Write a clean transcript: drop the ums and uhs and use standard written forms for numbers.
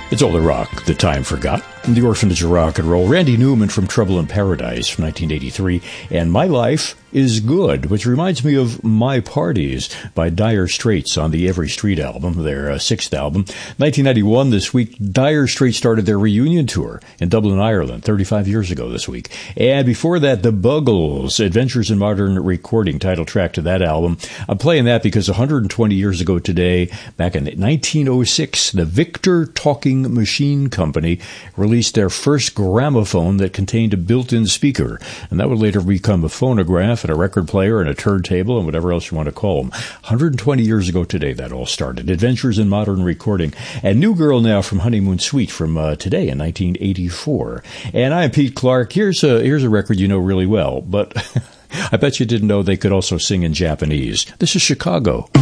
It's all the rock that time forgot. The Orphanage of Rock and Roll. Randy Newman from Trouble in Paradise from 1983. And My Life is Good, which reminds me of My Parties by Dire Straits on the Every Street album, their sixth album. 1991, this week, Dire Straits started their reunion tour in Dublin, Ireland, 35 years ago this week. And before that, The Buggles, Adventures in Modern Recording, title track to that album. I'm playing that because 120 years ago today, back in 1906, the Victor Talking Machine Company released their first gramophone that contained a built-in speaker, and that would later become a phonograph and a record player and a turntable and whatever else you want to call them. 120 years ago today, that all started. Adventures in Modern Recording. And New Girl Now from Honeymoon Suite from today in 1984. And I'm Pete Clark. Here's a record you know really well, but I bet you didn't know they could also sing in Japanese. This is Chicago.